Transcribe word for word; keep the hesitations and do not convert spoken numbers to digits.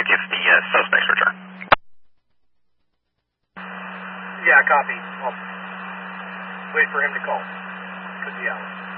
back if the uh, suspects return. Yeah, copy. I'll wait for him to call. Could be out.